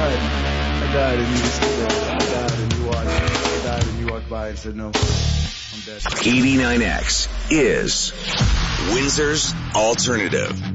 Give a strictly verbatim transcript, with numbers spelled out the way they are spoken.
died. I died and you were still there. I died and you watched. I died and you walked by and said no. I'm dead. eighty-nine X is Windsor's Alternative.